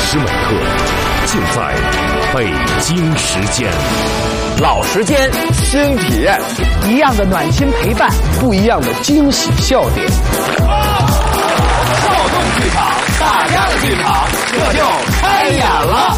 时每刻，尽在北京时间。 老时间，新体验， 一样的暖心陪伴， 不一样的惊喜笑点。 躁动剧场，大家的剧场，这就开演了。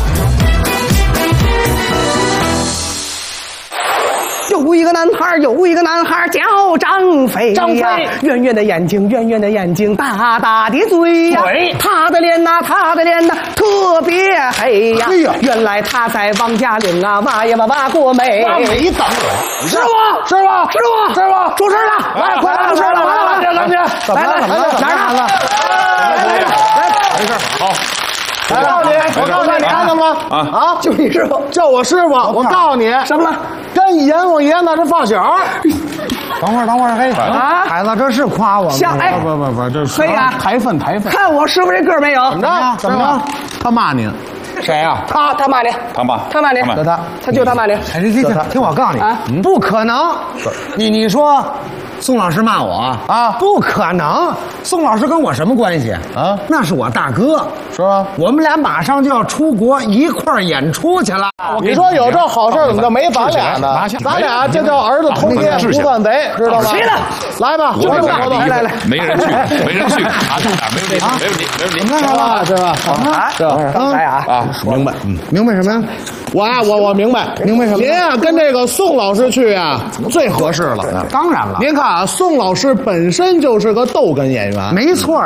有一个男孩叫张飞， 张飞， 圆圆的眼睛，大大的嘴呀，他的脸呐，特别黑呀。原来他在王家岭啊挖呀挖过煤。 挖煤等师傅，出事了！来，快来，出事了！来， 怎么了？ 哪儿呢？ 没事，好。我告诉你，看见吗？啊， 就你师傅， 叫我师傅。我告诉你， 什么了？ 跟阎王爷那是发小。 等会儿，嘿，孩子，这是夸我吗？ 不，这是可以啊， 台分。 看我师傅这个儿没有？ 怎么着？他骂您？ 谁呀？ 他骂你， 他骂你，他就他骂你。 哎，听我告诉你啊， 不可能！你说，宋老师骂我啊？不可能！宋老师跟我什么关系啊？那是我大哥， 是吧？ 我们俩马上就要出国一块儿演出去了。 你说有这好事，怎么就没咱俩呢？咱俩这叫儿子偷爹不算贼，知道吗？来吧，活动， 来， 没人去，没问题， 明白了吧？是吧？ 来啊！ 明白， 明白什么呀？ 我明白什么？您啊，跟这个宋老师去啊，最合适了。 当然了， 您看啊，宋老师本身就是个逗哏演员， 没错。